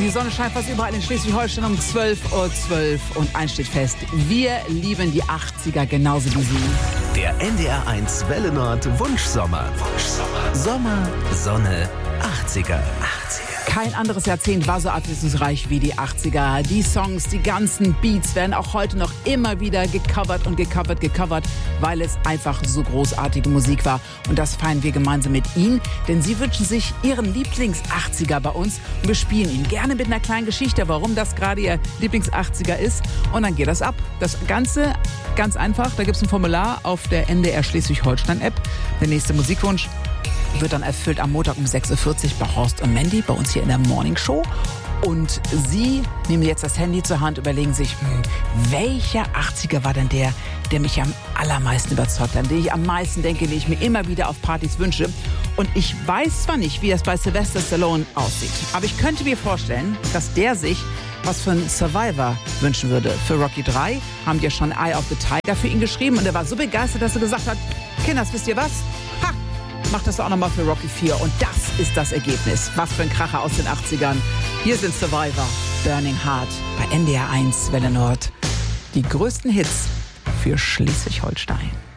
Die Sonne scheint fast überall in Schleswig-Holstein um 12:12 Uhr und eins steht fest, wir lieben die 80er genauso wie Sie. Der NDR1 Welle Nord Wunschsommer. Sommer, Sonne, 80er. Kein anderes Jahrzehnt war so abwechslungsreich wie die 80er. Die Songs, die ganzen Beats werden auch heute noch immer wieder gecovert, weil es einfach so großartige Musik war. Und das feiern wir gemeinsam mit Ihnen, denn Sie wünschen sich Ihren Lieblings-80er bei uns. Und wir spielen ihn gerne mit einer kleinen Geschichte, warum das gerade Ihr Lieblings-80er ist. Und dann geht das ab. Das Ganze ganz einfach, da gibt es ein Formular auf der NDR Schleswig-Holstein-App. Der nächste Musikwunsch wird dann erfüllt am Montag um 6:40 Uhr bei Horst und Mandy, bei uns hier in der Morning Show. Und Sie nehmen jetzt das Handy zur Hand, überlegen sich, welcher 80er war denn der mich am allermeisten überzeugt hat, an den ich am meisten denke, den ich mir immer wieder auf Partys wünsche. Und ich weiß zwar nicht, wie das bei Sylvester Stallone aussieht, aber ich könnte mir vorstellen, dass der sich was für einen Survivor wünschen würde. Für Rocky 3 haben die ja schon Eye of the Tiger für ihn geschrieben und er war so begeistert, dass er gesagt hat, Kinders, wisst ihr was? Macht das auch nochmal für Rocky 4. Und das ist das Ergebnis. Was für ein Kracher aus den 80ern. Hier sind Survivor, Burning Heart bei NDR1 Welle Nord. Die größten Hits für Schleswig-Holstein.